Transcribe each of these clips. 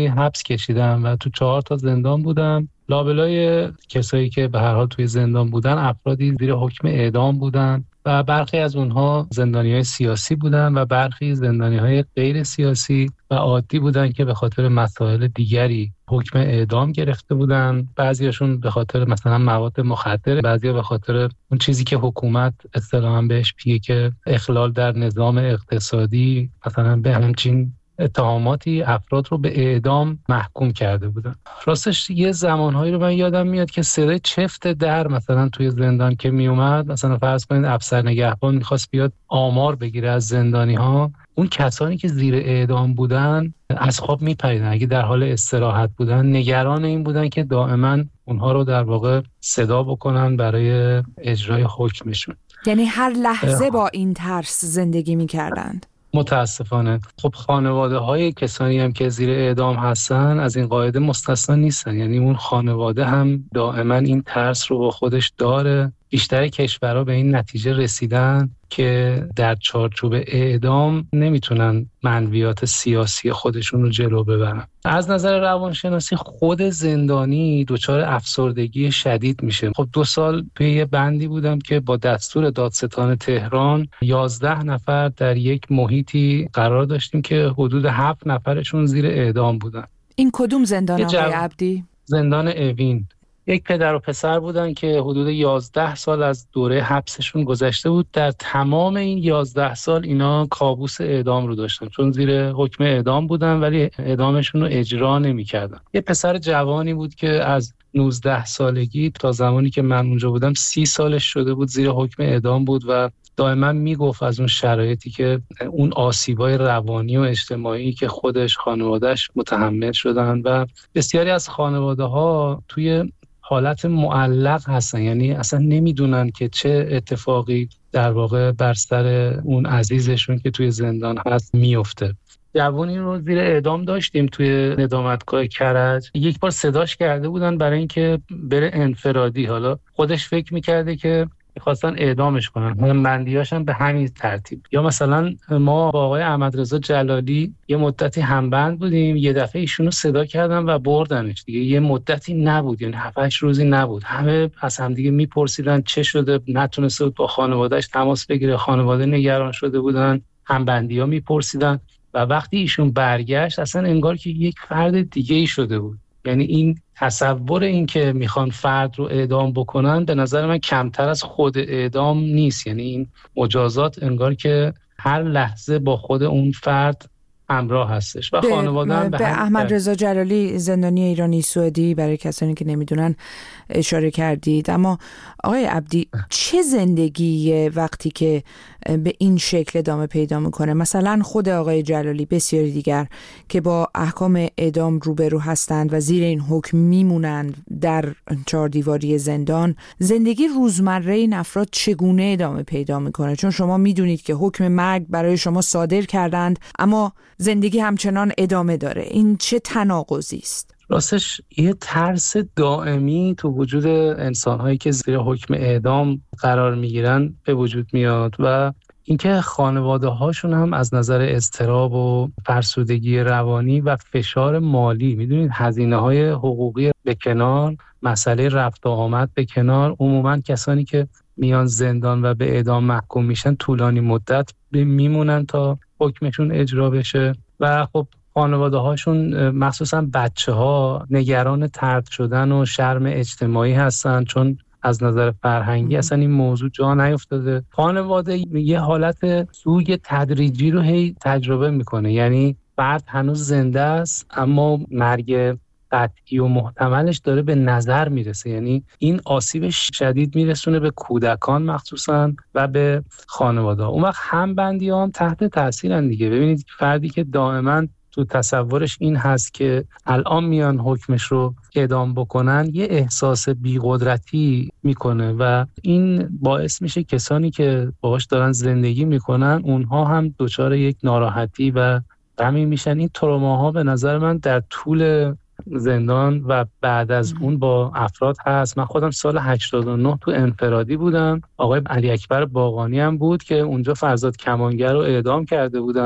حبس کشیدم و تو 4 تا زندان بودم. لابلای کسایی که به هر حال توی زندان بودن افرادی زیر حکم اعدام بودن و برخی از اونها زندانی‌های سیاسی بودن و برخی زندانی‌های غیر سیاسی و عادی بودن که به خاطر مسائل دیگری حکم اعدام گرفته بودن. بعضیاشون به خاطر مثلا مواد مخدر، بعضیا به خاطر اون چیزی که حکومت اصطلاحاً بهش میگه که اخلال در نظام اقتصادی، مثلا به همچین اتهاماتی افراد رو به اعدام محکوم کرده بودن. راستش یه زمانهایی رو من یادم میاد که صدای چفت در مثلا توی زندان که میومد، مثلا فرض کنید افسر نگهبان میخواست بیاد آمار بگیره از زندانی ها، اون کسانی که زیر اعدام بودن از خواب میپریدن. اگه در حال استراحت بودن نگران این بودن که دائما اونها رو در واقع صدا بکنن برای اجرای حکمشون. یعنی هر لحظه با این ترس زندگی میکردند. متاسفانه خب خانواده های کسانی هم که زیر اعدام هستن از این قاعده مستثنا نیستن، یعنی اون خانواده هم دائما این ترس رو با خودش داره. بیشتر کشورها به این نتیجه رسیدن که در چارچوب اعدام نمیتونن منویات سیاسی خودشون رو جلو ببرن. از نظر روانشناسی خود زندانی دچار افسردگی شدید میشه. خب 2 سال توی یه بندی بودم که با دستور دادستان تهران 11 نفر در یک محیطی قرار داشتیم که حدود 7 نفرشون زیر اعدام بودن. این کدوم زندان آقای عبدی؟ زندان اوین. یک پدر و پسر بودن که حدود 11 سال از دوره حبسشون گذشته بود. در تمام این 11 سال اینا کابوس اعدام رو داشتن، چون زیر حکم اعدام بودن ولی اعدامشون رو اجرا نمی‌کردن. یه پسر جوانی بود که از 19 سالگی تا زمانی که من اونجا بودم 30 سالش شده بود زیر حکم اعدام بود و دائما میگفت از اون شرایطی که اون آسیبای روانی و اجتماعی که خودش خانواده‌اش متحمل شدن و بسیاری از خانواده‌ها توی حالت معلق هستن، یعنی اصلا نمیدونن که چه اتفاقی در واقع بر سر اون عزیزشون که توی زندان هست میفته. جوانی رو زیر اعدام داشتیم توی ندامتگاه کرج. یک بار صداش کرده بودن برای اینکه بره انفرادی. حالا خودش فکر میکرده که می‌خواستن اعدامش کنن، همبندیاش هم به همین ترتیب. یا مثلا ما با آقای احمدرضا جلالی یه مدتی همبند بودیم، یه دفعه ایشونو صدا کردن و بردنش دیگه. یه مدتی نبود، یعنی 7-8 روزی نبود. همه از همدیگه میپرسیدن چه شده، نتونسته بود با خانواده‌اش تماس بگیره، خانواده نگران شده بودن، همبندی‌ها میپرسیدن و وقتی ایشون برگشت اصلا انگار که یک فرد دیگه‌ای شده بود. یعنی این تصور این که میخوان فرد رو اعدام بکنن به نظر من کمتر از خود اعدام نیست. یعنی این مجازات انگار که هر لحظه با خود اون فرد همراه هستش و خانواده هم به احمدرضا جلالی زندانی ایرانی سوئدی برای کسانی که نمیدونن اشاره کردید. اما آقای عبدی چه زندگی وقتی که به این شکل ادامه پیدا میکنه؟ مثلا خود آقای جلالی، بسیاری دیگر که با احکام اعدام روبرو هستند و زیر این حکم میمونند در 4 دیواری زندان، زندگی روزمره این افراد چگونه ادامه پیدا میکنه؟ چون شما میدونید که حکم مرگ برای شما صادر کردند اما زندگی همچنان ادامه داره. این چه تناقضی است؟ راستش یه ترس دائمی تو وجود انسان‌هایی که زیر حکم اعدام قرار میگیرن به وجود میاد و اینکه خانواده‌هاشون هم از نظر اضطراب و فرسودگی روانی و فشار مالی، میدونید هزینه‌های حقوقی به کنار، مسئله رفت و آمد به کنار، عموماً کسانی که میان زندان و به اعدام محکوم میشن طولانی مدت میمونن تا حکمشون اجرا بشه و خب خانواده هاشون مخصوصا بچه ها نگران طرد شدن و شرم اجتماعی هستن، چون از نظر فرهنگی اصلا این موضوع جا نیفتاده. خانواده یه حالت سوگ تدریجی رو هی تجربه میکنه، یعنی فرد هنوز زنده است اما مرگ قطعی و محتملش داره به نظر میرسه. یعنی این آسیب شدید میرسونه به کودکان مخصوصا و به خانواده. اون وقت همبندی هم تحت تاثیرن دیگه. ببینید فردی که دائما تو تصورش این هست که الان میان حکمش رو اعدام بکنن، یه احساس بی‌قدرتی میکنه و این باعث میشه کسانی که باهاش دارن زندگی میکنن اونها هم دچار یک ناراحتی و غمی میشن. این تروماها به نظر من در طول زندان و بعد از اون با افراد هست. من خودم سال 89 تو انفرادی بودم. آقای علی اکبر باقانی هم بود که اونجا فرزاد کمانگر رو اعدام کرده بودن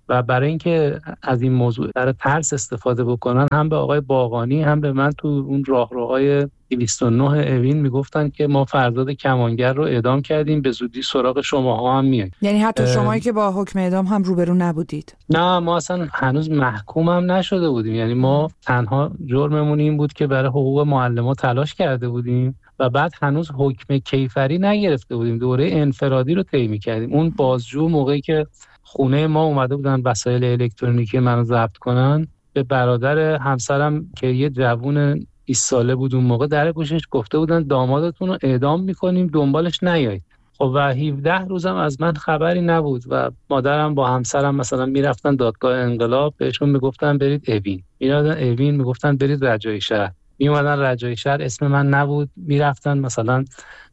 و برای اینکه از این موضوع برای ترس استفاده بکنن، هم به آقای باقانی هم به من تو اون راهروهای 209 اوین میگفتن که ما فرزاد کمانگر رو اعدام کردیم، به زودی سراغ شماها هم میایم. یعنی حتی شمایی که با حکم اعدام هم روبرو نبودید؟ نه، ما اصلا هنوز محکوم هم نشده بودیم. یعنی ما تنها جرممون این بود که برای حقوق معلمان تلاش کرده بودیم و بعد هنوز حکم کیفری نگرفته بودیم، دوره انفرادی رو طی می‌کردیم. اون بازجو موقعی که خونه ما اومده بودن وسایل الکترونیکی منو ضبط کنن، به برادر همسرم که یه جوون 20 ساله بود اون موقع در گوشش گفته بودن دامادتون رو اعدام می‌کنیم، دنبالش نیایید. خب و 17 روزم از من خبری نبود و مادرم با همسرم مثلا میرفتن دادگاه انقلاب، بهشون میگفتن برید اوین، میرادن اوین میگفتن برید رجایی شهر، میومدن رجایی شهر اسم من نبود، میرفتن مثلا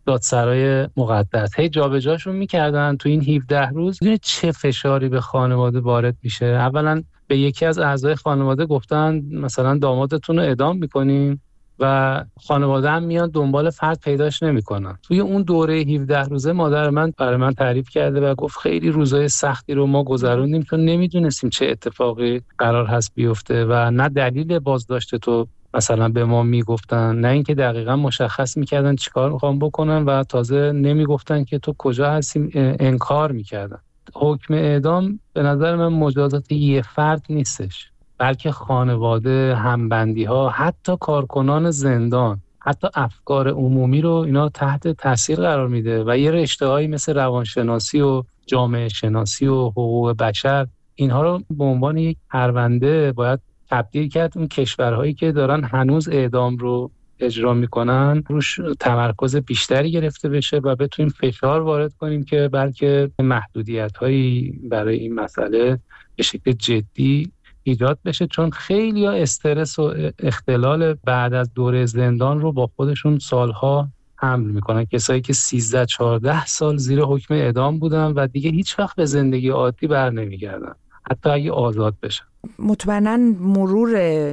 دادسرای مقدس، هی جابجاشون میکردن. تو این 17 روز چه فشاری به خانواده وارد میشه. اولا به یکی از اعضای خانواده گفتن مثلا دامادتون رو اعدام میکنیم و خانواده هم میان دنبال فرد پیداش نمیکنن. توی اون دوره 17 روزه مادر من برای من تعریف کرده و گفت خیلی روزای سختی رو ما گذروندیم چون نمیدونستیم چه اتفاقی قرار هست بیفته و نه دلیل بازداشت تو مثلا به ما میگفتن، نه اینکه دقیقاً مشخص میکردن چیکار میخوام بکنن و تازه نمیگفتن که تو کجا هستی، انکار میکردن. حکم اعدام به نظر من مجازات یه فرد نیستش، بلکه خانواده، همبندی‌ها، حتی کارکنان زندان، حتی افکار عمومی رو اینا تحت تاثیر قرار میده و یه رشته‌هایی مثل روانشناسی و جامعه شناسی و حقوق بشر، اینها رو به عنوان یک پرونده باید تبدیل کرد. اون کشورهایی که دارن هنوز اعدام رو اجرا میکنن روش تمرکز بیشتری گرفته بشه و بتونیم فشار وارد کنیم که بلکه محدودیت‌هایی برای این مسئله به شکل جدی ایجاد بشه، چون خیلی ها استرس و اختلال بعد از دوره زندان رو با خودشون سالها حمل میکنن. کسایی که 13-14 سال زیر حکم اعدام بودن و دیگه هیچ وقت به زندگی عادی بر نمیگردن، حتی اگه آزاد بشن. مطمئناً مرور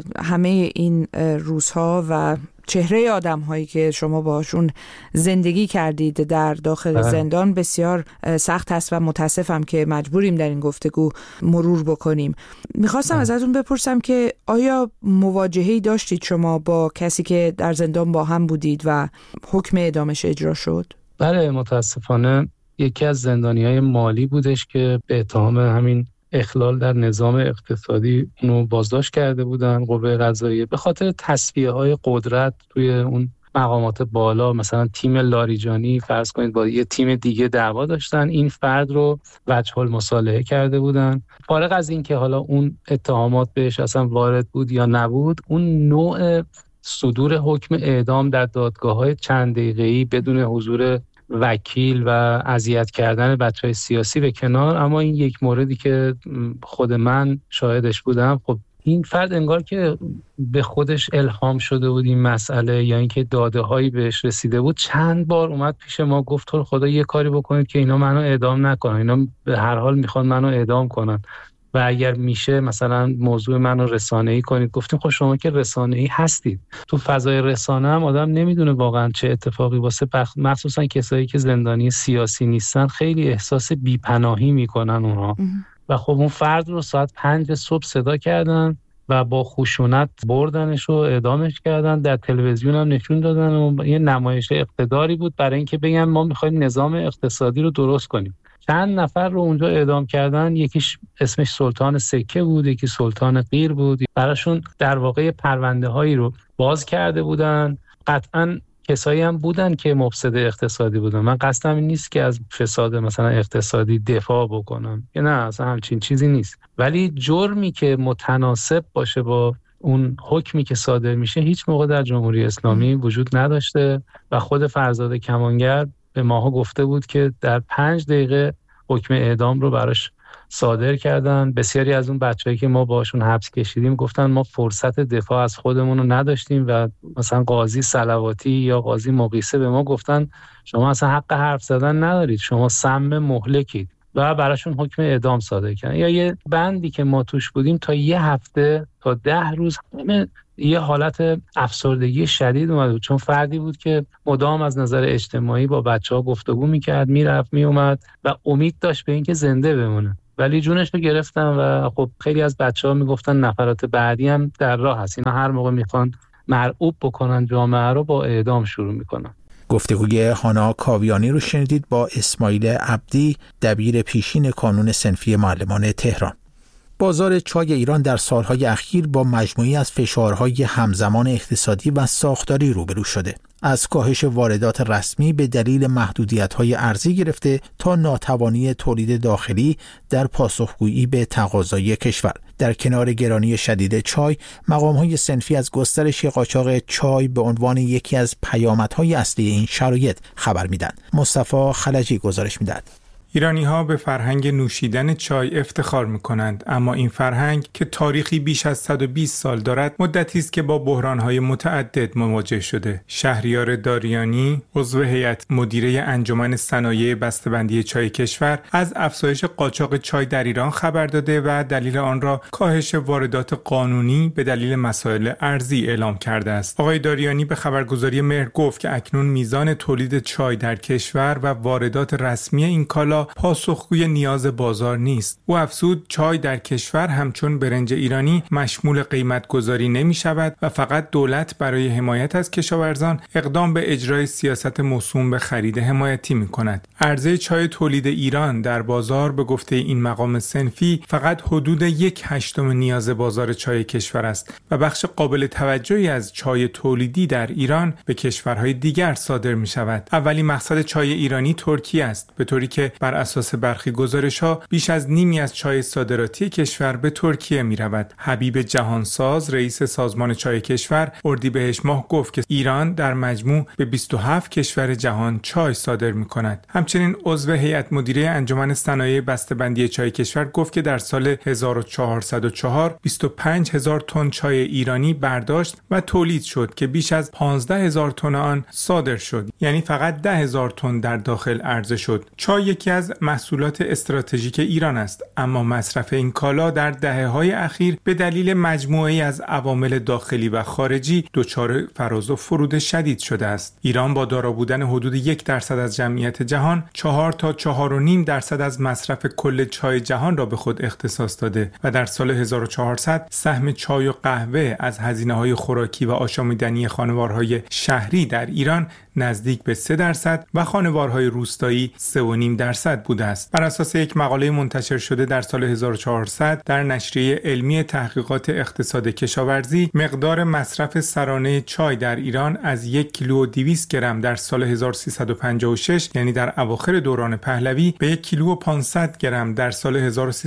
همه این روزها و چهره آدم هایی که شما باشون زندگی کردید در داخل زندان بسیار سخت است و متاسفم که مجبوریم در این گفتگو مرور بکنیم. میخواستم ازتون بپرسم که آیا مواجهه‌ای داشتید شما با کسی که در زندان با هم بودید و حکم اعدامش اجرا شد؟ بله، متاسفانه یکی از زندانیای مالی بودش که به اتهام همین اخلال در نظام اقتصادی اونو بازداشت کرده بودن قوه قضاییه به خاطر تصفیه‌های قدرت توی اون مقامات بالا. مثلا تیم لاریجانی فرض کنید با یه تیم دیگه دعوا داشتن، این فرد رو وجه المصالحه کرده بودن. فارغ از این که حالا اون اتهامات بهش اصلا وارد بود یا نبود، اون نوع صدور حکم اعدام در دادگاه‌های چند دقیقه‌ای بدون حضور وکیل و اذیت کردن بچهای سیاسی به کنار، اما این یک موردی که خود من شاهدش بودم، خب این فرد انگار که به خودش الهام شده بود این مسئله یا اینکه داده هایی بهش رسیده بود، چند بار اومد پیش ما گفت تو خدا یه کاری بکنید که اینا منو اعدام نکنن، اینا به هر حال میخوان منو اعدام کنن و اگر میشه مثلا موضوع منو رسانه‌ای کنید. گفتیم خب شما که رسانه‌ای هستید، تو فضای رسانه هم آدم نمیدونه واقعا چه اتفاقی واسه مخصوصا کسایی که زندانی سیاسی نیستن خیلی احساس بی‌پناهی میکنن اونها. و خب اون فرد رو ساعت 5 صبح صدا کردن و با خشونت بردنش و اعدامش کردن، در تلویزیون هم نشون دادن و یه نمایش اقتداری بود برای اینکه بگن ما می‌خوایم نظام اقتصادی رو درست کنیم. چند نفر رو اونجا اعدام کردن، یکیش اسمش سلطان سکه بود، یکی سلطان قیر بود. براشون در واقع پرونده هایی رو باز کرده بودن. قطعاً کسایی هم بودن که مفسد اقتصادی بودن. من قصدم این نیست که از فساد مثلا اقتصادی دفاع بکنم، که نه، اصلا همچین چیزی نیست، ولی جرمی که متناسب باشه با اون حکمی که صادر میشه هیچ موقع در جمهوری اسلامی وجود نداشته و خود فرزاد کمانگر به ماها گفته بود که در 5 دقیقه حکم اعدام رو براش صادر کردن. بسیاری از اون بچه‌ای که ما باشون حبس کشیدیم گفتن ما فرصت دفاع از خودمون رو نداشتیم و مثلا قاضی صلواتی یا قاضی مقیسه به ما گفتن شما اصلا حق حرف زدن ندارید، شما سم مهلکید و براشون حکم اعدام صادر کردن. یا یه بندی که ما توش بودیم تا یه هفته تا 10 روز یه حالت افسردگی شدید اومد بود، چون فردی بود که مدام از نظر اجتماعی با بچه‌ها گفتگو میکرد، میرفت میومد و امید داشت به اینکه زنده بمونه. ولی جونش رو گرفتن و خب خیلی از بچه‌ها میگفتن نفرات بعدی هم در راه هست، اینا هر موقع میخوان مرعوب بکنن جامعه رو با اعدام شروع میکنن. گفتگوی هانا کاویانی رو شنیدید با اسماعیل عبدی، دبیر پیشین کانون صنفی معلمان تهران. بازار چای ایران در سالهای اخیر با مجموعی از فشارهای همزمان اقتصادی و ساختاری روبرو شده. از کاهش واردات رسمی به دلیل محدودیت‌های ارزی گرفته تا ناتوانی تولید داخلی در پاسخگویی به تقاضای کشور. در کنار گرانی شدید چای، مقام‌های صنفی از گسترش قاچاق چای به عنوان یکی از پیامدهای اصلی این شرایط خبر میدن. مصطفی خلجی گزارش میداد. ایرانی‌ها به فرهنگ نوشیدن چای افتخار می‌کنند، اما این فرهنگ که تاریخی بیش از 120 سال دارد، مدتی است که با بحران‌های متعدد مواجه شده. شهریار داریانی، عضو هیئت مدیره انجمن صنایع بسته‌بندی چای کشور، از افزایش قاچاق چای در ایران خبر داده و دلیل آن را کاهش واردات قانونی به دلیل مسائل ارزی اعلام کرده است. آقای داریانی به خبرگزاری مهر گفت که اکنون میزان تولید چای در کشور و واردات رسمی این کالا پاسخگوی نیاز بازار نیست. او افزود چای در کشور همچون برنج ایرانی مشمول قیمت گذاری نمی شود و فقط دولت برای حمایت از کشاورزان اقدام به اجرای سیاست موسوم به خرید حمایتی می کند. عرضه چای تولید ایران در بازار به گفته این مقام صنفی فقط حدود 1/8 نیاز بازار چای کشور است و بخش قابل توجهی از چای تولیدی در ایران به کشورهای دیگر صادر می شود. اولین مقصد چای ایرانی ترکیه است، به طوری که بر اساس برخی گزارش‌ها بیش از نیمی از چای صادراتی کشور به ترکیه می‌رود. حبیب جهانساز، رئیس سازمان چای کشور، اردیبهشت ماه گفت که ایران در مجموع به 27 کشور جهان چای صادر می‌کند. همچنین عضو هیئت مدیره انجمن صنایع بسته‌بندی چای کشور گفت که در سال 1404 25,000 تن چای ایرانی برداشت و تولید شد که بیش از 15,000 تن آن صادر شد، یعنی فقط 10,000 تن در داخل عرضه شد. چای یکی از محصولات استراتژیک ایران است، اما مصرف این کالا در دهه‌های اخیر به دلیل مجموعه‌ای از عوامل داخلی و خارجی دچار فراز و فرود شدید شده است. ایران با دارا بودن حدود 1% از جمعیت جهان 4 تا 4.5% از مصرف کل چای جهان را به خود اختصاص داده و در سال 1400 سهم چای و قهوه از هزینه‌های خوراکی و آشامیدنی خانوارهای شهری در ایران نزدیک به 3% و خانوارهای روستایی 3.5% بوده است. بر اساس یک مقاله منتشر شده در سال 1400 در نشریه علمی تحقیقات اقتصاد کشاورزی، مقدار مصرف سرانه چای در ایران از 1 کیلو و 200 گرم در سال 1356 یعنی در اواخر دوران پهلوی به 1 کیلو و 500 گرم در سال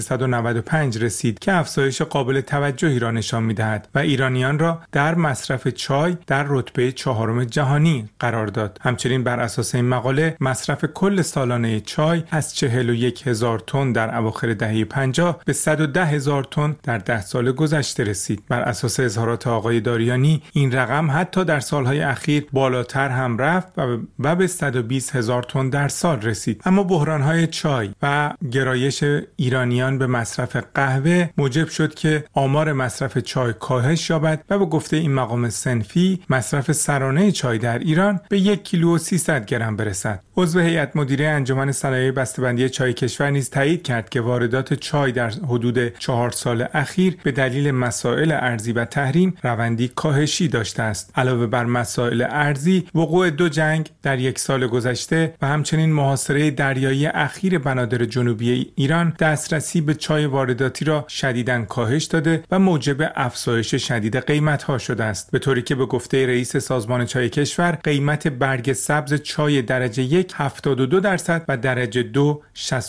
1395 رسید که افزایش قابل توجهی را نشان می‌دهد و ایرانیان را در مصرف چای در رتبه 4 جهانی قرار داد. همچنین بر اساس این مقاله مصرف کل سالانه چای از 41,000 تن در اواخر دهه 50 به 110,000 تن در 10 سال گذشته رسید. بر اساس اظهارات آقای داریانی این رقم حتی در سالهای اخیر بالاتر هم رفت و به 120,000 تن در سال رسید. اما بحران‌های چای و گرایش ایرانیان به مصرف قهوه موجب شد که آمار مصرف چای کاهش یابد و به گفته این مقام صنفی مصرف سرانه چای در ایران به 1 کیلو و 300 گرم برسد. عضو هیئت مدیره انجمن صنایع بسته‌بندی چای کشور نیز تایید کرد که واردات چای در حدود 4 سال اخیر به دلیل مسائل ارزی و تحریم روندی کاهشی داشته است. علاوه بر مسائل ارزی، وقوع 2 جنگ در 1 سال گذشته و همچنین محاصره دریایی اخیر بنادر جنوبی ایران دسترسی به چای وارداتی را شدیداً کاهش داده و موجب افزایش شدید قیمت‌ها شده است. به طوری که به گفته رئیس سازمان چای کشور، قیمت برگ سبز چای درجه 1 72% و درجه 2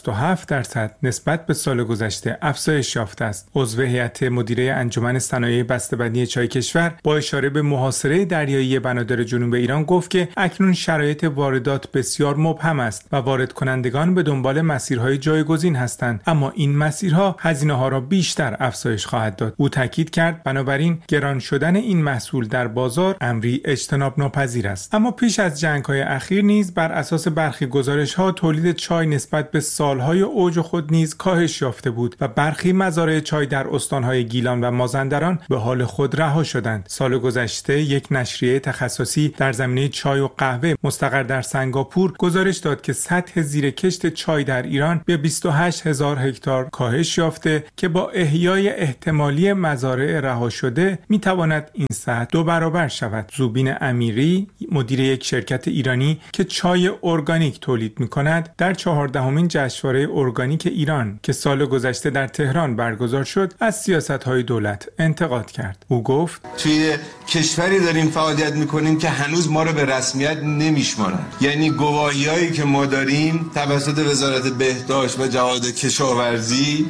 67% نسبت به سال گذشته افزایش یافته است. عضو هیئت مدیره انجمن صنایع بسته‌بندی چای کشور با اشاره به محاصره دریایی بنادر جنوب ایران گفت که اکنون شرایط واردات بسیار مبهم است و وارد کنندگان به دنبال مسیرهای جایگزین هستند، اما این مسیرها هزینه‌ها را بیشتر افزایش خواهد داد. او تاکید کرد بنابراین گران شدن این محصول در بازار امری اجتناب ناپذیر است. اما پیش از جنگ‌های اخیر نیز بر اساس برخی گزارش‌ها تولید چای نسبت به سالهای اوج خود نیز کاهش یافته بود و برخی مزارع چای در استانهای گیلان و مازندران به حال خود رها شدند. سال گذشته یک نشریه تخصصی در زمینه چای و قهوه مستقر در سنگاپور گزارش داد که سطح زیرکشت چای در ایران به 28,000 هکتار کاهش یافته که با احیای احتمالی مزارع رها شده میتواند این سطح 2 برابر شود. زوبین امیری، مدیر یک شرکت ایرانی که چای ارگانیک تولید می‌کند، در 14مین جشنواره ارگانیک ایران که سال گذشته در تهران برگزار شد، از سیاست‌های دولت انتقاد کرد. او گفت: توی کشوری داریم فعالیت می‌کنیم که هنوز ما رو به رسمیت نمی‌شمارن. یعنی گواهی‌هایی که ما داریم توسط وزارت بهداشت و جهاد کشاورزی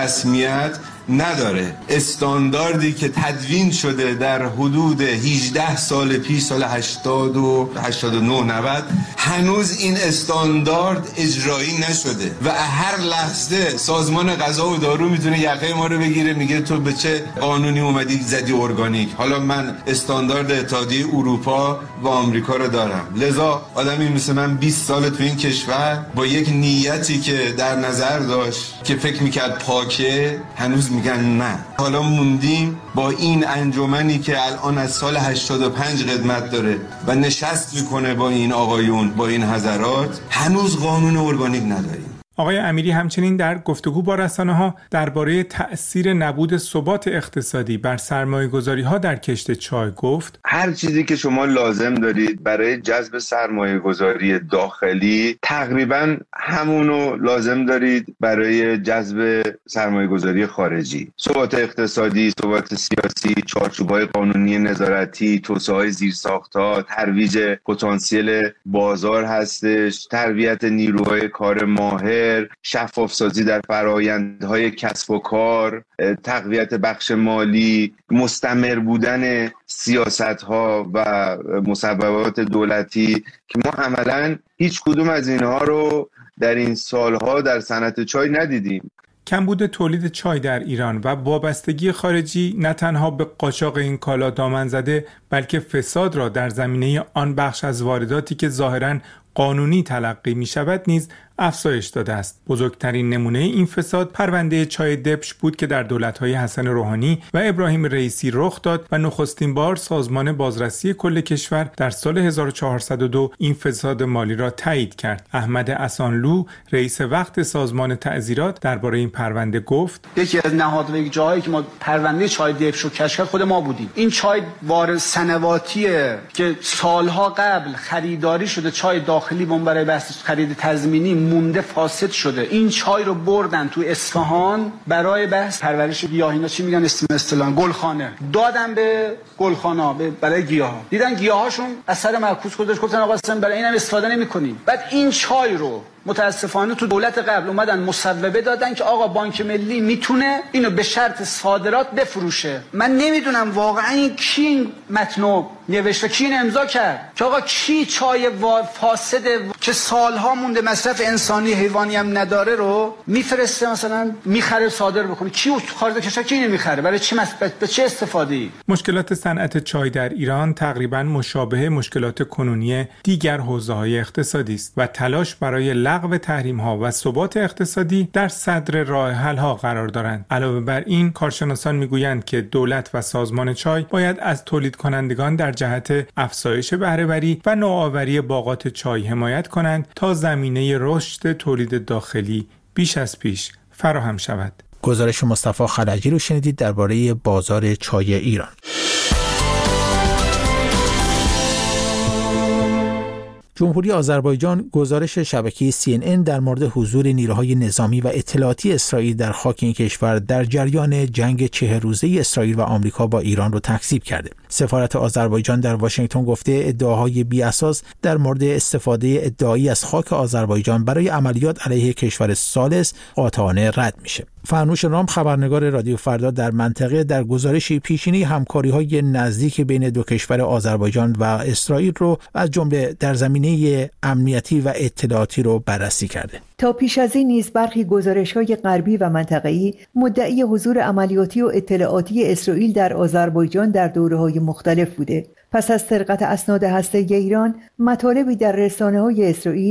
رسمیت نداره. استانداردی که تدوین شده در حدود 18 سال پیش، سال 80 و 89 90، هنوز این استاندارد اجرایی نشده و هر لحظه سازمان غذا و دارو میتونه یقه ما رو بگیره، میگه تو به چه قانونی اومدی زدی ارگانیک. حالا من استاندارد اتحادیه اروپا و آمریکا رو دارم، لذا آدمی مثل من 20 سال تو این کشور با یک نیتی که در نظر داشت که فکر میکرد پاکه، هنوز میگن نه. حالا موندیم با این انجمنی که الان از سال 85 قدمت داره و نشست میکنه با این آقایون، با این حضرات، هنوز قانون ارگانیک نداریم. آقای امیری همچنین در گفتگو با رسانه‌ها درباره تأثیر نبود ثبات اقتصادی بر سرمایه‌گذاری‌ها در کشت چای گفت: هر چیزی که شما لازم دارید برای جذب سرمایه‌گذاری داخلی تقریباً همونو لازم دارید برای جذب سرمایه‌گذاری خارجی. ثبات اقتصادی، ثبات سیاسی، چارچوب‌های قانونی نظارتی، توسعه‌های زیرساخت‌ها، ترویج پتانسیل بازار هستش، تربیت نیروهای کار ماهر، شفاف سازی در فرآیندهای کسب و کار، تقویت بخش مالی، مستمر بودن سیاست‌ها و مصوبات دولتی که ما عملاً هیچ کدوم از اینها رو در این سالها در صنعت چای ندیدیم. کمبود تولید چای در ایران و وابستگی خارجی نه تنها به قاچاق این کالا دامن زده، بلکه فساد را در زمینه آن بخش از وارداتی که ظاهراً قانونی تلقی می شود نیز افزایش داده است. بزرگترین نمونه این فساد پرونده چای دبش بود که در دولت‌های حسن روحانی و ابراهیم رئیسی رخ داد و نخستین بار سازمان بازرسی کل کشور در سال 1402 این فساد مالی را تایید کرد. احمد اسانلو، رئیس وقت سازمان تعزیرات، درباره این پرونده گفت: یکی از نهادهای جایی که ما پرونده چای دبش رو کشف خود ما بودیم. این چای وارد سنواتیه که سالها قبل خریداری شده، چای داخلی بون برای بحث خرید تضمینی مونده، فاسد شده. این چای رو بردن تو اصفهان برای بحث پرورش گیاه، اینا چی میگن اصطلاحاً گلخانه، دادن به گلخانا برای گیاها. دیدن گیاهاشون اثر معکوس گذاشت، گفتن آقا اصلا برای اینم استفاده نمی‌کنیم. بعد این چای رو متاسفانه تو دولت قبل اومدن مصوبه دادن که آقا بانک ملی میتونه اینو به شرط صادرات بفروشه. من نمیدونم واقعا این کی این متنو نوشته، کی این امضا کرد، که آقا کی چای فاسد که سالها مونده مصرف انسانی حیوانی هم نداره رو میفرسته مثلا میخره صادر بکنه؟ کی تو خارج کشور کی اینو میخره؟ برای چه به چه استفاده‌ای؟ مشکلات صنعت چای در ایران تقریبا مشابه مشکلات کنونی دیگر حوزه‌های اقتصادی است و تلاش برای لغو تحریم‌ها و ثبات اقتصادی در صدر راه حل‌ها قرار دارند. علاوه بر این، کارشناسان میگویند که دولت و سازمان چای باید از تولید کنندگان در جهت افزایش بهره‌وری و نوآوری باغات چای حمایت کنند تا زمینه رشد تولید داخلی بیش از پیش فراهم شود. گزارش مصطفی خلجی رو شنیدید درباره بازار چای ایران. جمهوری آذربایجان گزارش شبکه CNN در مورد حضور نیروهای نظامی و اطلاعاتی اسرائیل در خاک این کشور در جریان جنگ 40 روزه اسرائیل و آمریکا با ایران رو تکذیب کرده. سفارت آذربایجان در واشنگتن گفته ادعاهای بی اساس در مورد استفاده ادعایی از خاک آذربایجان برای عملیات علیه کشور ثالث قاطعانه رد میشه. فرنوش رام، خبرنگار رادیو فردا در منطقه، در گزارشی پیشینی همکاری‌های نزدیک بین دو کشور آذربایجان و اسرائیل رو از جمله در زمینه امنیتی و اطلاعاتی رو بررسی کرده. تا پیش از این نیز برخی گزارش‌های غربی و منطقه‌ای مدعی حضور عملیاتی و اطلاعاتی اسرائیل در آذربایجان در دوره‌های مختلف بوده. پس از سرقت اسناد هسته‌ای ایران، مطالبی در رسانه‌های اسرائیل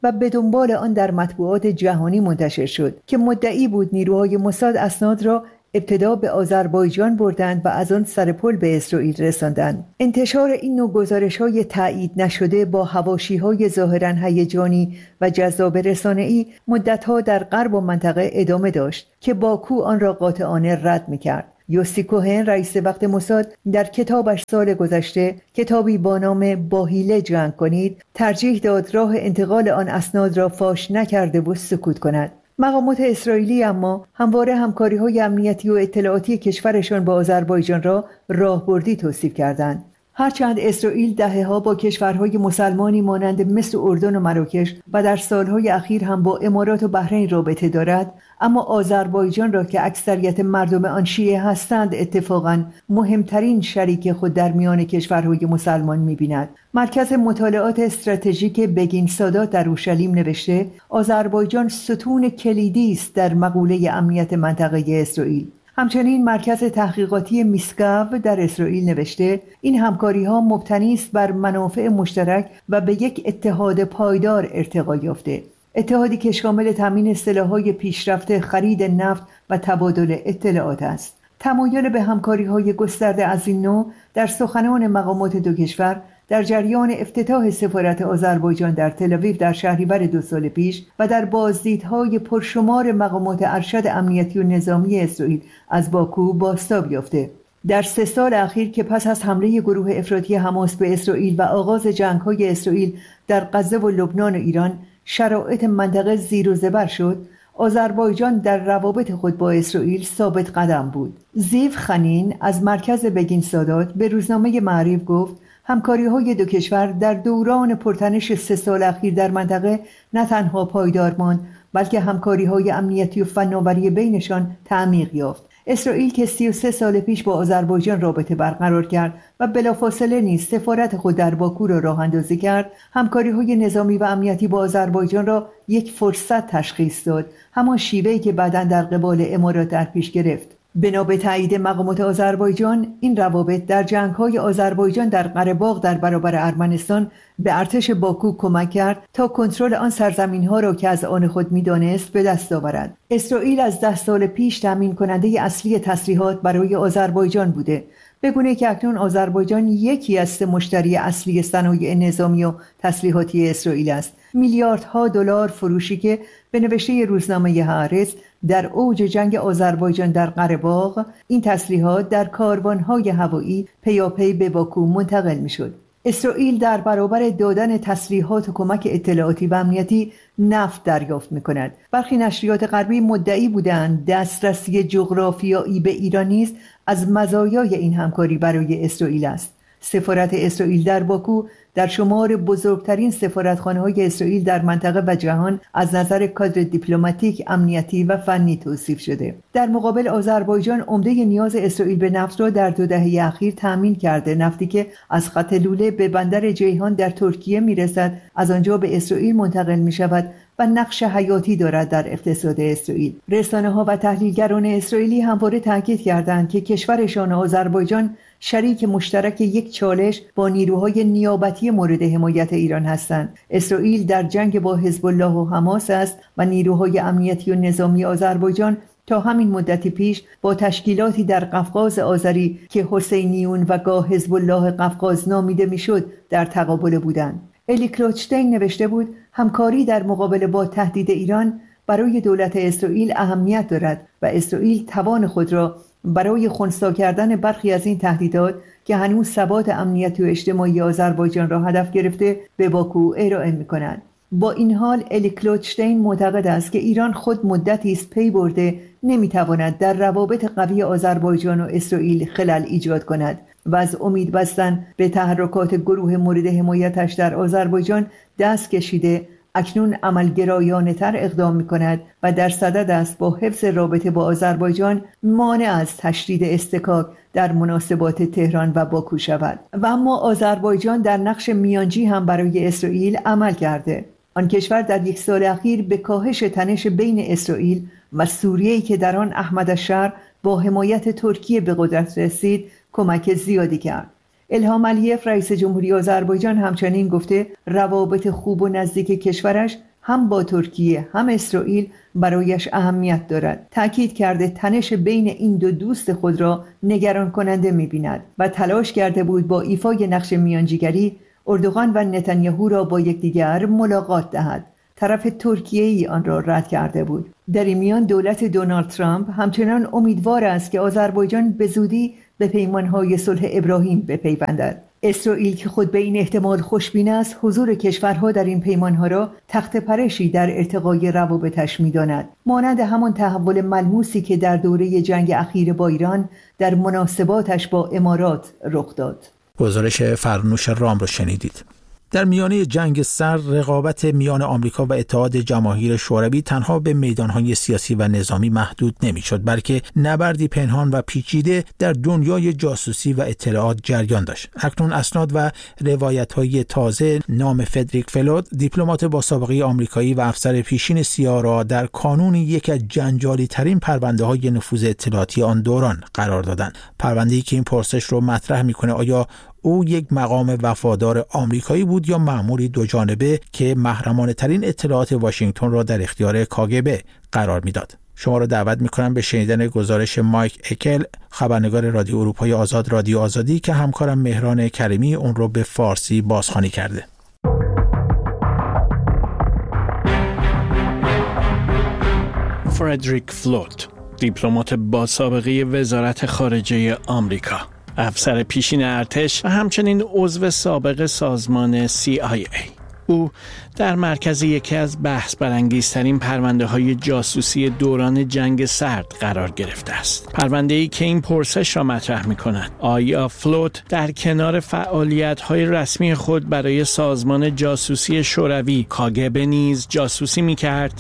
و به دنبال آن در مطبوعات جهانی منتشر شد که مدعی بود نیروهای موساد اسناد را ابتدا به آذربایجان بردند و از آن سر پل به اسرائیل رساندند. انتشار این نوع گزارش‌های تایید نشده با حواشی‌های ظاهراً هیجانی و جذاب رسانه‌ای مدت‌ها در غرب و منطقه ادامه داشت که باکو آن را قاطعانه رد می‌کرد. یوسی کوهن رئیس وقت موساد در کتابش سال گذشته، کتابی با نام با حیله جنگ کنید، ترجیح داد راه انتقال آن اسناد را فاش نکرده و سکوت کند. مقامات اسرائیلی اما همواره همکاری‌های امنیتی و اطلاعاتی کشورشان با آذربایجان را راهبردی توصیف کردند. هرچند اسرائیل دهه‌ها با کشورهای مسلمانی مانند مصر و اردن و مراکش و در سالهای اخیر هم با امارات و بحرین رابطه دارد، اما آذربایجان را که اکثریت مردم آن شیعه هستند اتفاقاً مهمترین شریک خود در میان کشورهای مسلمان می‌بیند. مرکز مطالعات استراتژیک بگین سادات در اورشلیم نوشته آذربایجان ستون کلیدی است در مقوله امنیت منطقه اسرائیل. همچنین مرکز تحقیقاتی میسگاو در اسرائیل نوشته این همکاری‌ها مبتنی است بر منافع مشترک و به یک اتحاد پایدار ارتقا یافته. اتحادی که شامل تامین سلاح‌های پیشرفته، خرید نفت و تبادل اطلاعات است. تمایل به همکاری‌های گسترده از این نوع در سخنان مقامات دو کشور در جریان افتتاح سفارت آذربایجان در تل‌آویو در شهریور 2 سال پیش و در بازدیدهای پرشمار مقامات ارشد امنیتی و نظامی اسرائیل از باکو بازتاب یافته. در 3 سال اخیر که پس از حمله گروه افراطی حماس به اسرائیل و آغاز جنگ‌های اسرائیل در غزه و لبنان و ایران شرایط منطقه زیر و زبر شد، آذربایجان در روابط خود با اسرائیل ثابت قدم بود. زیو خنین از مرکز بگین سادات به روزنامه معریف گفت همکاری‌های دو کشور در دوران پرتنش 3 سال اخیر در منطقه نه تنها پایدار ماند، بلکه همکاری‌های امنیتی و فناوری بینشان تعمیق یافت. اسرائیل که 33 سال پیش با آذربایجان رابطه برقرار کرد و بلافاصله نیز سفارت خود در باکو را راه اندازی کرد، همکاری‌های نظامی و امنیتی با آذربایجان را یک فرصت تشخیص داد، همان شیوهی که بعداً در قبال امارات در پیش گرفت. بنا به تایید مقامات آذربایجان، این روابط در جنگ‌های آذربایجان در قره‌باغ در برابر ارمنستان به ارتش باکو کمک کرد تا کنترل آن سرزمین‌ها را که از آن خود می‌دانست به دست آورد. اسرائیل از 10 سال پیش تامین کننده اصلی تسلیحات برای آذربایجان بوده، به گونه‌ای که اکنون آذربایجان یکی از 3 مشتری اصلی صنایع نظامی و تسلیحاتی اسرائیل است. میلیاردها دلار فروشی که به نوشته روزنامه هآرتز در اوج جنگ آذربایجان در قره‌باغ این تسلیحات در کاروان‌های هوایی پیاپی به باکو منتقل می‌شد. اسرائیل در برابر دادن تسلیحات و کمک اطلاعاتی و امنیتی نفت دریافت می‌کند. برخی نشریات غربی مدعی بودند دسترسی جغرافیایی به ایران نیز از مزایای این همکاری برای اسرائیل است. سفارت اسرائیل در باکو در شمار بزرگترین سفارتخانه‌های اسرائیل در منطقه و جهان از نظر کادر دیپلماتیک، امنیتی و فنی توصیف شده. در مقابل آذربایجان عمده نیاز اسرائیل به نفت را در 2 دهه اخیر تامین کرده. نفتی که از خط لوله به بندر جیهان در ترکیه میرسد، از آنجا به اسرائیل منتقل می‌شود و نقش حیاتی دارد در اقتصاد اسرائیل. رسانه‌ها و تحلیلگران اسرائیلی همواره تاکید کردند که کشورشان آذربایجان شریک مشترک یک چالش با نیروهای نیابتی مورد حمایت ایران هستند. اسرائیل در جنگ با حزب الله و حماس است و نیروهای امنیتی و نظامی آذربایجان تا همین مدتی پیش با تشکیلاتی در قفقاز آذری که حسینیون و گاه حزب الله قفقاز نامیده میشد در تقابل بودند. الی کلوچتین نوشته بود همکاری در مقابله با تهدید ایران برای دولت اسرائیل اهمیت دارد و اسرائیل توان خود را برای خنثی کردن برخی از این تهدیدات که هنوز ثبات امنیتی و اجتماعی آذربایجان را هدف گرفته به باکو ارائه می‌کند. با این حال الی کلوچتین معتقد است که ایران خود مدتی است پی برده نمی‌تواند در روابط قوی آذربایجان و اسرائیل خلل ایجاد کند و از امید بستن به تحرکات گروه مورد حمایتش در آذربایجان دست کشیده اکنون عملگرایانه‌تر اقدام می‌کند و در صدد است با حفظ رابطه با آذربایجان مانع از تشدید اصطکاک در مناسبات تهران و باکو شود. و اما آذربایجان در نقش میانجی هم برای اسرائیل عمل کرده. آن کشور در 1 سال اخیر به کاهش تنش بین اسرائیل و سوریه‌ای که در آن احمد الشر با حمایت ترکیه به قدرت رسید کمک زیادی کرد. الهام علیف رئیس جمهوری آذربایجان همچنین گفته روابط خوب و نزدیک کشورش هم با ترکیه هم اسرائیل برایش اهمیت دارد. تأکید کرده تنش بین این دو دوست خود را نگران کننده می‌بیند و تلاش کرده بود با ایفای نقش میانجیگری اردوغان و نتانیاهو را با یکدیگر ملاقات دهد. طرف ترکیه‌ای آن را رد کرده بود. در این میان دولت دونالد ترامپ همچنان امیدوار است که آذربایجان به زودی به پیمانهای صلح ابراهیم بپیوندد. اسرائیل که خود به این احتمال خوشبین است، حضور کشورها در این پیمانها را تخت پرشی در ارتقای روابطش می‌داند، مانند همان تحول ملموسی که در دوره جنگ اخیر با ایران در مناسباتش با امارات رخ داد. گزارش فرنوش رام رو شنیدید. در میانه جنگ سرد رقابت میان آمریکا و اتحاد جماهیر شوروی تنها به میدانهای سیاسی و نظامی محدود نمیشد، بلکه نبردی پنهان و پیچیده در دنیای جاسوسی و اطلاعات جریان داشت. اکنون اسناد و روایت‌های تازه نام فردریک فلوت، دیپلمات با سابقه آمریکایی و افسر پیشین CIA را در کانون یک از جنجالی ترین پرونده‌های نفوذ اطلاعاتی آن دوران قرار دادند. پرونده‌ای که این پرسش رو مطرح می‌کنه: آیا او یک مقام وفادار آمریکایی بود یا مأموری دو جانبه که محرمانه ترین اطلاعات واشنگتن را در اختیار KGB قرار میداد؟ شما را دعوت میکنم به شنیدن گزارش مایک اکل، خبرنگار رادیو اروپای آزاد، رادیو آزادی، که همکارم مهران کریمی اون رو به فارسی بازخوانی کرده. فردریک فلوت، دیپلمات با سابقه وزارت خارجه آمریکا، افسر پیشین ارتش و همچنین عضو سابق سازمان CIA. او در مرکز یکی از بحث برانگیزترین پرونده‌های جاسوسی دوران جنگ سرد قرار گرفته است. پرونده‌ای که این پرسش را مطرح می‌کند: آیا فلوت در کنار فعالیت‌های رسمی خود برای سازمان جاسوسی شوروی KGB نیز جاسوسی می‌کرد؟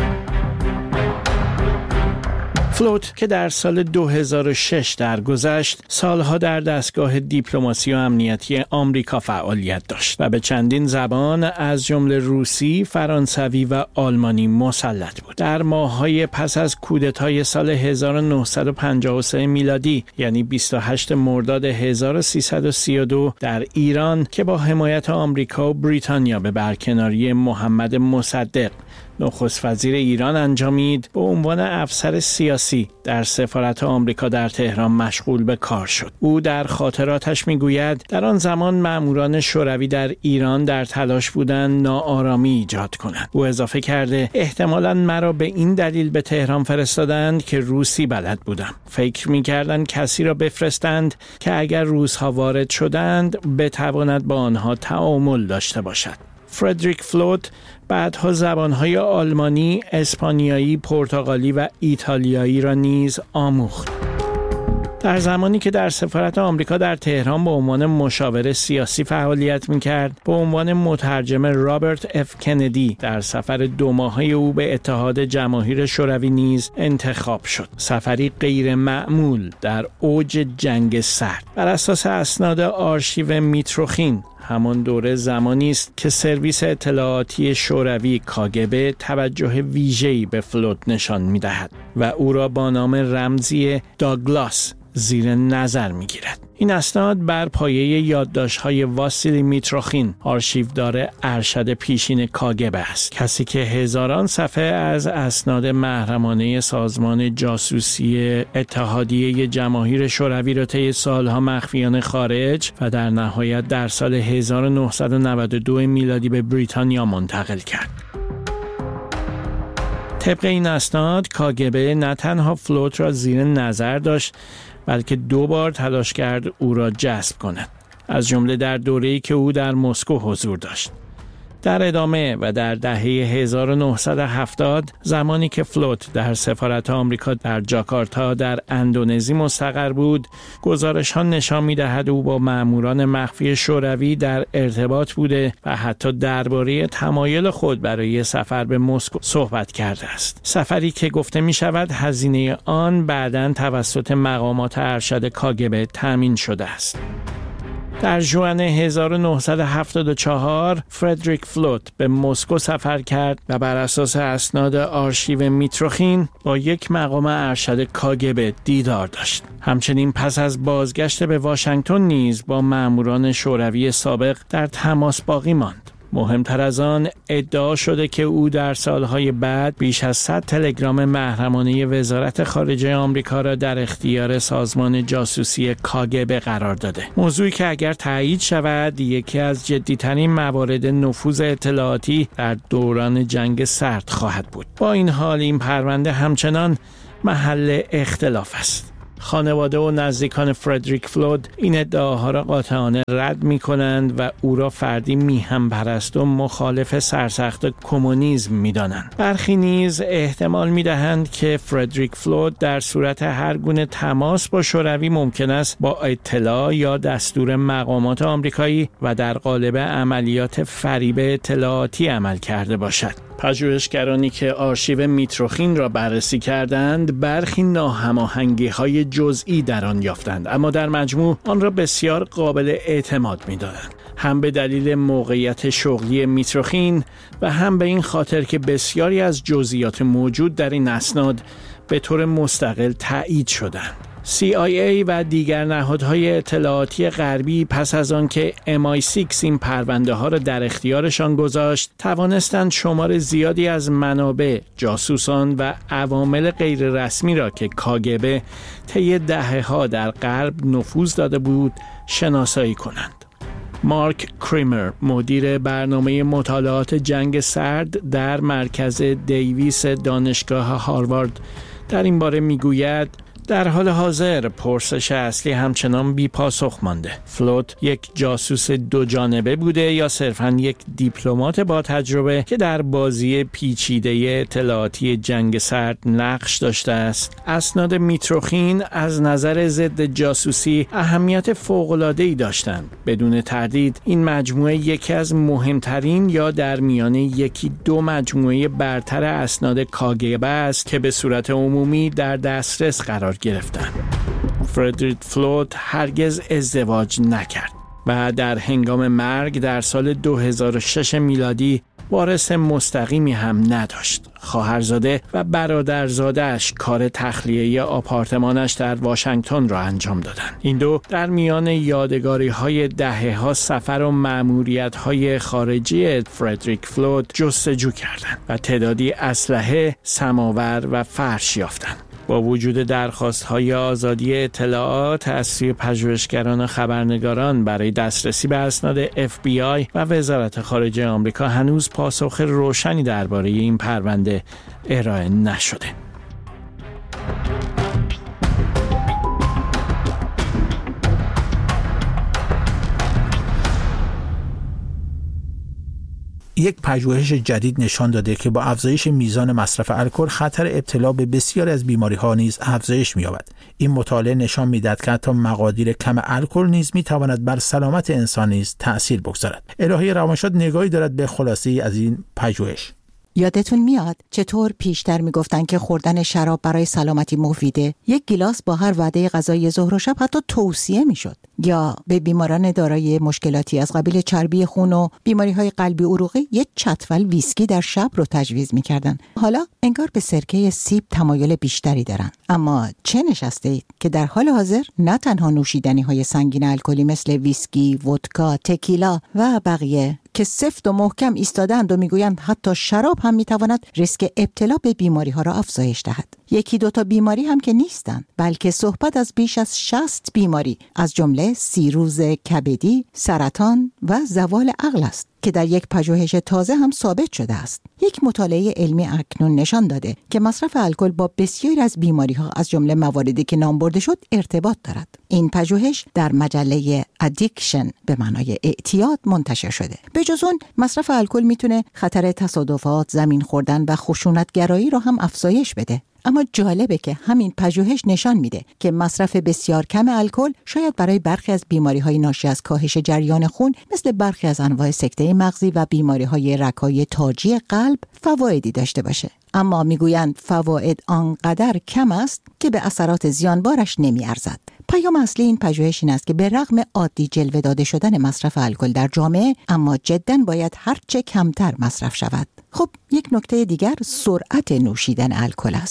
فلوت که در سال 2006 درگذشت، سالها در دستگاه دیپلماسی و امنیتی آمریکا فعالیت داشت و به چندین زبان از جمله روسی، فرانسوی و آلمانی مسلط بود. در ماه‌های پس از کودتای سال 1953 میلادی، یعنی 28 مرداد 1332 در ایران، که با حمایت آمریکا و بریتانیا به برکناری محمد مصدق نخست وزیر ایران انجامید، به عنوان افسر سیاسی در سفارت آمریکا در تهران مشغول به کار شد. او در خاطراتش میگوید در آن زمان ماموران شوروی در ایران در تلاش بودند ناآرامی ایجاد کنند. او اضافه کرده: احتمالاً مرا به این دلیل به تهران فرستادند که روسی بلد بودم. فکر میکردند کسی را بفرستند که اگر روس‌ها وارد شدند بتواند با آنها تعامل داشته باشد. فردریک فلوت بعدها زبانهای آلمانی، اسپانیایی، پرتغالی و ایتالیایی را نیز آموخت. در زمانی که در سفارت آمریکا در تهران به عنوان مشاور سیاسی فعالیت می‌کرد، به عنوان مترجم رابرت اف کندی در سفر 2 ماهه او به اتحاد جماهیر شوروی نیز انتخاب شد. سفری غیر معمول در اوج جنگ سرد. بر اساس اسناد آرشیو میتروخین، همان دوره زمانی است که سرویس اطلاعاتی شوروی KGB توجه ویژه‌ای به فلوت نشان می‌دهد و او را با نام رمزی داگلاس زیر نظر می‌گیرد. این اسناد بر پایه یادداشت‌های واسیلی میتروخین، آرشیودار ارشد پیشین KGB است، کسی که هزاران صفحه از اسناد محرمانه سازمان جاسوسی اتحادیه جماهیر شوروی را طی سالها مخفیانه خارج و در نهایت در سال 1992 میلادی به بریتانیا منتقل کرد. طبق این اسناد KGB نه تنها فلوت را زیر نظر داشت، بلکه 2 بار تلاش کرد او را جذب کند، از جمله در دوره‌ای که او در مسکو حضور داشت. در ادامه و در دهه 1970 زمانی که فلوت در سفارت آمریکا در جاکارتا در اندونزی مستقر بود، گزارش‌ها نشان می‌دهد او با ماموران مخفی شوروی در ارتباط بوده و حتی درباره تمایل خود برای سفر به مسکو صحبت کرده است. سفری که گفته می‌شود هزینه آن بعداً توسط مقامات ارشد KGB تامین شده است. در ژوئن 1974 فردریک فلوت به مسکو سفر کرد و بر اساس اسناد آرشیو میتروخین با یک مقام ارشد KGB دیدار داشت. همچنین پس از بازگشت به واشنگتن نیز با ماموران شوروی سابق در تماس باقی ماند. مهمتر از آن ادعا شده که او در سالهای بعد بیش از 100 تلگرام محرمانه وزارت خارجه آمریکا را در اختیار سازمان جاسوسی کاگبه قرار داده. موضوعی که اگر تایید شود یکی از جدی‌ترین موارد نفوذ اطلاعاتی در دوران جنگ سرد خواهد بود. با این حال این پرونده همچنان محل اختلاف است. خانواده و نزدیکان فردریک فلود این ادعاها را قاطعانه رد می‌کنند و او را فردی میهن‌پرست و مخالف سرسخت کمونیسم می‌دانند. برخی نیز احتمال می‌دهند که فردریک فلود در صورت هر گونه تماس با شوروی ممکن است با اطلاع یا دستور مقامات آمریکایی و در قالب عملیات فریب اطلاعاتی عمل کرده باشد. پژوهشگرانی که آرشیو میتروخین را بررسی کردند برخی ناهماهنگی‌های جزئی در آن یافتند، اما در مجموع آن را بسیار قابل اعتماد می‌دانند، هم به دلیل موقعیت شغلی میتروخین و هم به این خاطر که بسیاری از جزئیات موجود در این اسناد به طور مستقل تایید شدند. CIA و دیگر نهادهای اطلاعاتی غربی پس از آن که MI6 این پرونده ها را در اختیارشان گذاشت، توانستند شمار زیادی از منابع، جاسوسان و عوامل غیر رسمی را که کاگبه طی دهه‌ها در غرب نفوذ داده بود، شناسایی کنند. مارک کریمر، مدیر برنامه مطالعات جنگ سرد در مرکز دیویس دانشگاه هاروارد، در این باره میگوید در حال حاضر پرسش اصلی همچنان بی پاسخ مانده. فلوت یک جاسوس دو جانبه بوده یا صرفاً یک دیپلمات با تجربه که در بازی پیچیده اطلاعاتی جنگ سرد نقش داشته است. اسناد میتروخین از نظر ضد جاسوسی اهمیت فوق‌العاده‌ای داشتند. بدون تردید این مجموعه یکی از مهمترین یا در میانه یکی دو مجموعه برتر اسناد کاگبه است که به صورت عمومی در دسترس قرار گرفتند. فردریک فلود هرگز ازدواج نکرد و در هنگام مرگ در سال 2006 میلادی وارث مستقیمی هم نداشت. خواهرزاده و برادرزاده‌اش کار تخلیه آپارتمانش در واشنگتن را انجام دادند. این دو در میان یادگاری‌های دهه‌ها سفر و مأموریت‌های خارجی فردریک فلود جستجو کردند و تعدادی اسلحه، سماور و فرش یافتند. با وجود درخواست‌های آزادی اطلاعات از سوی پژوهشگران و خبرنگاران برای دسترسی به اسناد FBI و وزارت خارجه آمریکا هنوز پاسخ روشنی درباره این پرونده ارائه نشده. یک پژوهش جدید نشان داده که با افزایش میزان مصرف الکل خطر ابتلا به بسیاری از بیماری‌ها نیز افزایش می‌یابد. این مطالعه نشان می‌دهد که حتی مقادیر کم الکل نیز می‌تواند بر سلامت انسان نیز تأثیر بگذارد. الهه روانشاد نگاهی دارد به خلاصه‌ای از این پژوهش. یادتون میاد چطور پیشتر میگفتن که خوردن شراب برای سلامتی مفیده؟ یک گیلاس با هر وعده غذای ظهر و شب حتی توصیه میشد. یا به بیماران دارای مشکلاتی از قبیل چربی خون و بیماری‌های قلبی عروقی یک چتول ویسکی در شب رو تجویز میکردن. حالا انگار به سرکه سیب تمایل بیشتری دارن. اما چه نشسته اید که در حال حاضر نه تنها نوشیدنی‌های سنگین الکلی مثل ویسکی، ودکا، تکیلا و بقیه که سفت و محکم ایستادند و میگویند حتی شراب هم میتواند ریسک ابتلا به بیماری ها را افزایش دهد. یکی دو تا بیماری هم که نیستند، بلکه صحبت از بیش از 60 بیماری از جمله سیروز کبدی، سرطان و زوال عقل است که در یک پژوهش تازه هم ثابت شده است. یک مطالعه علمی اکنون نشان داده که مصرف الکل با بسیاری از بیماری‌ها از جمله مواردی که نام برده شد ارتباط دارد. این پژوهش در مجله ادیکشن به معنای اعتیاد منتشر شده. به جز اون مصرف الکل میتونه خطر تصادفات، زمین خوردن و خشونتگرایی رو هم افزایش بده. اما جالبه که همین پژوهش نشان میده که مصرف بسیار کم الکل شاید برای برخی از بیماری‌های ناشی از کاهش جریان خون مثل برخی از انواع سکته مغزی و بیماری‌های رکای تاجی قلب فوایدی داشته باشه. اما میگویند فواید آنقدر کم است که به اثرات زیانبارش نمیارزد. پیام اصلی این پژوهش این است که به رغم عادی جلوه داده شدن مصرف الکل در جامعه، اما جداً باید هرچه کمتر مصرف شود. خب یک نکته دیگر سرعت نوشیدن الکل است.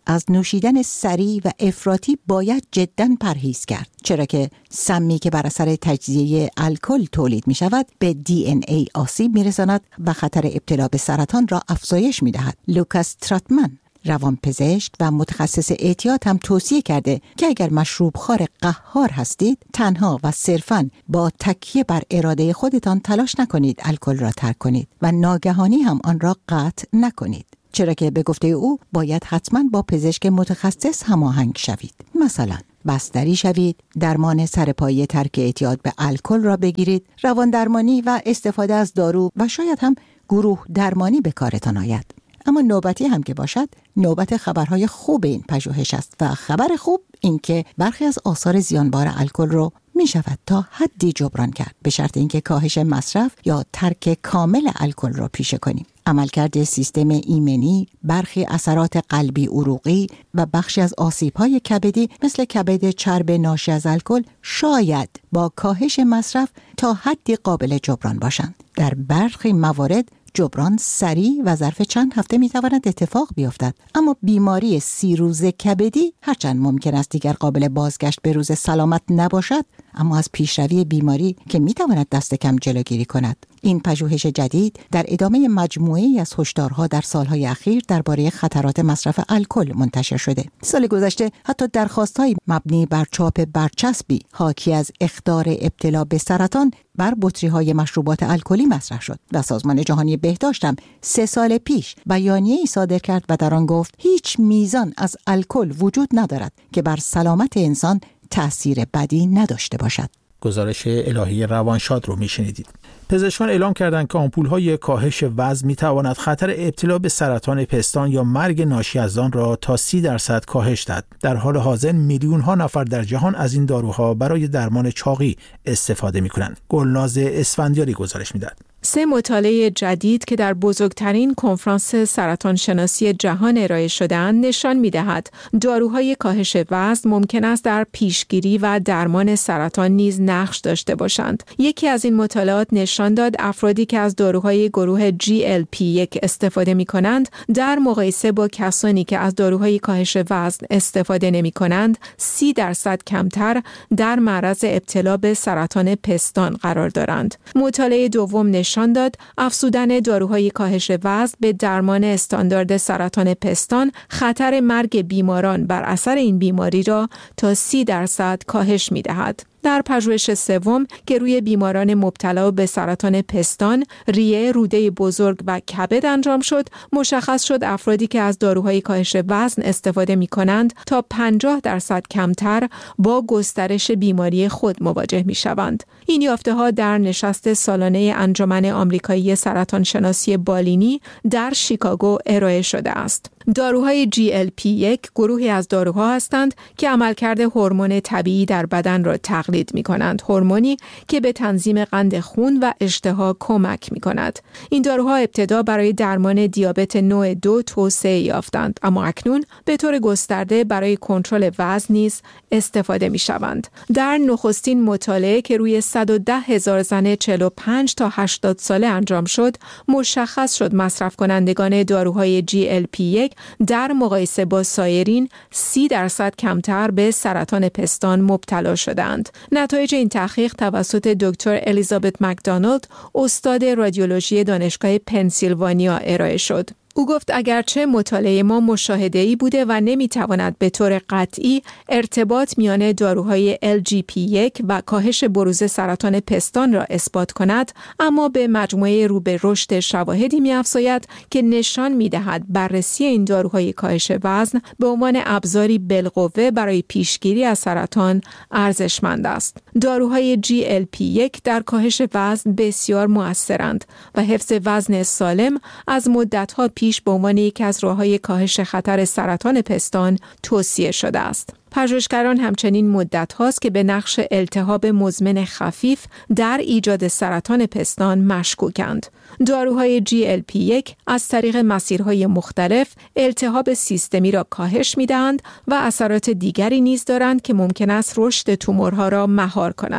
از نوشیدن سریع و افراطی باید جداً پرهیز کرد، چرا که سمی که بر اثر تجزیه الکل تولید می شود به DNA آسیب می رساند و خطر ابتلا به سرطان را افزایش می دهد. لوکاس تراتمن، روانپزشک و متخصص اعتیاد، هم توصیه کرده که اگر مشروب خوار قهار هستید، تنها و صرفاً با تکیه بر اراده خودتان تلاش نکنید الکل را ترک کنید و ناگهانی هم آن را قطع نکنید، چرا که به گفته او باید حتماً با پزشک متخصص هماهنگ شوید. مثلا بستری شوید، درمان سرپایی ترک اعتیاد به الکل را بگیرید، روان درمانی و استفاده از دارو و شاید هم گروه درمانی به کارتان آید. اما نوبتی هم که باشد، نوبت خبرهای خوب این پژوهش است و خبر خوب این که برخی از آثار زیانبار الکل رو می شود تا حدی جبران کرد، به شرط اینکه کاهش مصرف یا ترک کامل الکل را پیشه کنیم. عملکرد سیستم ایمنی، برخی اثرات قلبی عروقی و بخشی از آسیب‌های کبدی مثل کبد چرب ناشی از الکل شاید با کاهش مصرف تا حدی قابل جبران باشند. در برخی موارد جبران سریع و ظرف چند هفته میتواند اتفاق بیفتد، اما بیماری 30 روزه کبدی هرچند ممکن است دیگر قابل بازگشت به روز سلامت نباشد، اما از پیشروی بیماری که میتواند دست کم جلوگیری کند. این پژوهش جدید در ادامه مجموعه‌ای از هشدارها در سالهای اخیر درباره خطرات مصرف الکل منتشر شده. سال گذشته حتی درخواست‌های مبنی بر چاپ برچسبی حاکی از اخطار ابتلا به سرطان بر بطری‌های مشروبات الکلی مطرح شد و سازمان جهانی بهداشت هم 3 سال پیش بیانیه‌ای صادر کرد و در آن گفت هیچ میزان از الکل وجود ندارد که بر سلامت انسان تأثیر بدی نداشته باشد. گزارش الهی روانشاد رو میشنیدید. پزشکان اعلام کردند که آمپول‌های کاهش وزن می‌تواند خطر ابتلا به سرطان پستان یا مرگ ناشی از آن را تا 30% کاهش دهد. در حال حاضر میلیون‌ها نفر در جهان از این داروها برای درمان چاقی استفاده می‌کنند. گلناز اسفندیاری گزارش می‌دهد. 3 مطالعه جدید که در بزرگترین کنفرانس سرطان شناسی جهان ارائه شده‌اند نشان می‌دهد داروهای کاهش وزن ممکن است در پیشگیری و درمان سرطان نیز نقش داشته باشند. یکی از این مطالعات نشان داد افرادی که از داروهای گروه GLP-1 استفاده می‌کنند در مقایسه با کسانی که از داروهای کاهش وزن استفاده نمی‌کنند 30% کمتر در معرض ابتلا به سرطان پستان قرار دارند. مطالعه دوم نشان داد افزودن داروهای کاهش وزن به درمان استاندارد سرطان پستان خطر مرگ بیماران بر اثر این بیماری را تا 30% کاهش می‌دهد. در پژوهش سوم که روی بیماران مبتلا به سرطان پستان، ریه، روده بزرگ و کبد انجام شد، مشخص شد افرادی که از داروهای کاهش وزن استفاده می‌کنند تا 50% کمتر با گسترش بیماری خود مواجه می‌شوند. این یافته‌ها در نشست سالانه انجمن آمریکایی سرطان شناسی بالینی در شیکاگو ارائه شده است. داروهای GLP-1 گروهی از داروها هستند که عملکرد هورمون طبیعی در بدن را تقلید می‌کنند، هورمونی که به تنظیم قند خون و اشتها کمک می‌کند. این داروها ابتدا برای درمان دیابت نوع 2 توسعه یافتند، اما اکنون به طور گسترده برای کنترل وزن نیز استفاده می‌شوند. در نخستین مطالعه که روی 110,000 زن 45 تا 80 ساله انجام شد، مشخص شد مصرف کنندگان داروهای GLP-1 در مقایسه با سایرین 30% کمتر به سرطان پستان مبتلا شدند. نتایج این تحقیق توسط دکتر الیزابت مکدونالد، استاد رادیولوژی دانشگاه پنسیلوانیا ارائه شد. او گفت اگرچه مطالعه ما مشاهده‌ای بوده و نمیتواند به طور قطعی ارتباط میان داروهای LGP-1 و کاهش بروز سرطان پستان را اثبات کند، اما به مجموعه رو به رشد شواهدی می‌افزاید که نشان می‌دهد بررسی این داروهای کاهش وزن به عنوان ابزاری بالقوه برای پیشگیری از سرطان ارزشمند است. داروهای GLP-1 در کاهش وزن بسیار مؤثرند و حفظ وزن سالم از مدت‌ها پیش به عنوان یکی از راه‌های کاهش خطر سرطان پستان توصیه شده است. پژوهشگران همچنین مدت هاست که به نقش التهاب مزمن خفیف در ایجاد سرطان پستان مشکوکند. داروهای GLP-1 از طریق مسیرهای مختلف التهاب سیستمی را کاهش می‌دهند و اثرات دیگری نیز دارند که ممکن است رشد تومورها را مهار کند.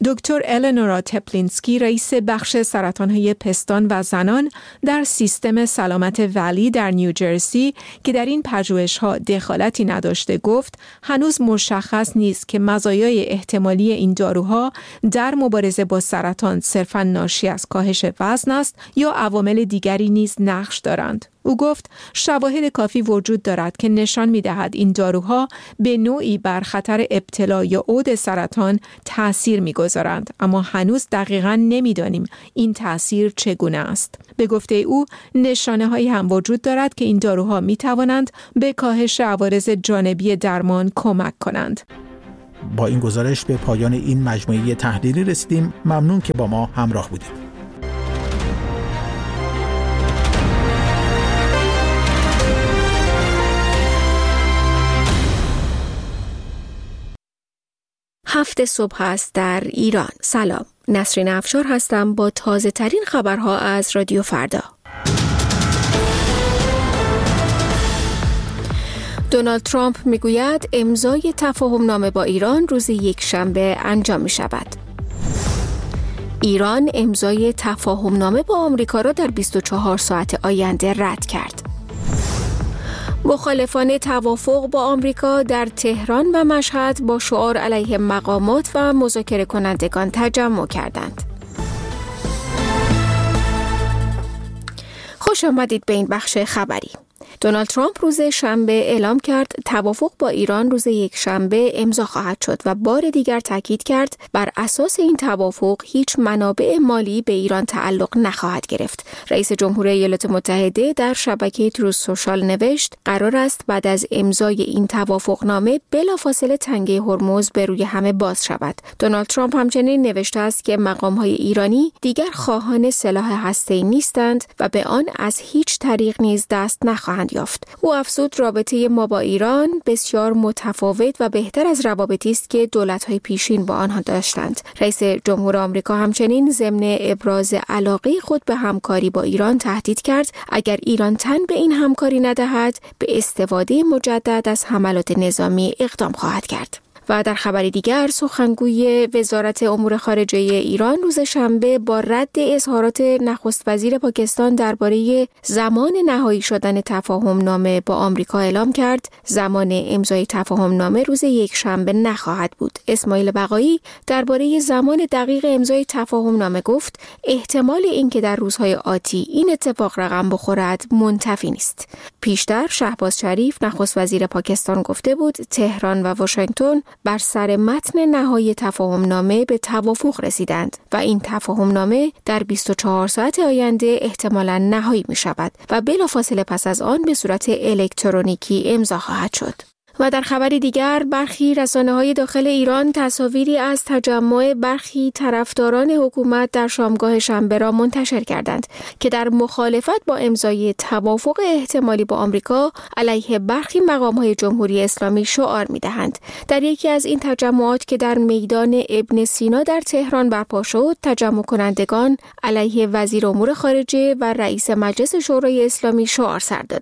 دکتر النورا تپلینسکی رئیس بخش سرطان‌های پستان و زنان در سیستم سلامت ولی در نیوجرسی که در این پژوهش‌ها دخالتی نداشته گفت هنوز مشخص نیست که مزایای احتمالی این داروها در مبارزه با سرطان صرفاً ناشی از کاهش وزن است یا عوامل دیگری نیز نقش دارند. او گفت شواهد کافی وجود دارد که نشان می‌دهد این داروها به نوعی بر خطر ابتلا یا عود سرطان تأثیر می‌گذارند، اما هنوز دقیقاً نمی‌دانیم این تأثیر چگونه است. به گفته او نشانه‌هایی هم وجود دارد که این داروها می‌توانند به کاهش عوارض جانبی درمان کمک کنند. با این گزارش به پایان این مجموعه تحلیلی رسیدیم. ممنون که با ما همراه بودید. هفت صبح است در ایران. سلام، نسرین افشار هستم با تازه ترین خبرها از رادیو فردا. دونالد ترامپ میگوید امضای تفاهمنامه با ایران روز یکشنبه انجام می شود. ایران امضای تفاهمنامه با آمریکا را در 24 ساعت آینده رد کرد. مخالفان توافق با آمریکا در تهران و مشهد با شعار علیه مقامات و مذاکره کنندگان تجمع کردند. خوش آمدید به این بخش خبری. دونالد ترامپ روز شنبه اعلام کرد توافق با ایران روز یکشنبه امضا خواهد شد و بار دیگر تاکید کرد بر اساس این توافق هیچ منابع مالی به ایران تعلق نخواهد گرفت. رئیس جمهوری ایالات متحده در شبکه تروث سوشال نوشت قرار است بعد از امضای این توافقنامه بلافاصله تنگه هرمز به روی همه باز شود. دونالد ترامپ همچنین نوشته است که مقام‌های ایرانی دیگر خواهان سلاح هسته‌ای نیستند و به آن از هیچ طریق نیز دست نخواهند یافت. او افزود رابطه ما با ایران بسیار متفاوت و بهتر از روابطی است که دولت‌های پیشین با آنها داشتند. رئیس جمهور آمریکا همچنین ضمن ابراز علاقه خود به همکاری با ایران تهدید کرد اگر ایران تن به این همکاری ندهد به استفاده مجدد از حملات نظامی اقدام خواهد کرد. و در خبری دیگر سخنگوی وزارت امور خارجه ایران روز شنبه با رد اظهارات نخست وزیر پاکستان درباره زمان نهایی شدن تفاهمنامه با آمریکا اعلام کرد زمان امضای تفاهمنامه روز یکشنبه نخواهد بود. اسماعیل بقایی درباره زمان دقیق امضای تفاهمنامه گفت احتمال اینکه در روزهای آتی این اتفاق رقم بخورد منتفی نیست. پیشتر شهباز شریف نخست وزیر پاکستان گفته بود تهران و واشنگتن بر سر متن نهایی تفاهمنامه به توافق رسیدند و این تفاهمنامه در 24 ساعت آینده احتمالاً نهایی می شود و بلافاصله پس از آن به صورت الکترونیکی امضا خواهد شد. و در خبری دیگر برخی رسانه‌های داخل ایران تصاویری از تجمع برخی طرفداران حکومت در شامگاه شنبه را منتشر کردند که در مخالفت با امضای توافق احتمالی با آمریکا علیه برخی مقام‌های جمهوری اسلامی شعار می‌دهند. در یکی از این تجمعات که در میدان ابن سینا در تهران برپا شد، تجمع کنندگان علیه وزیر امور خارجه و رئیس مجلس شورای اسلامی شعار سر دادند.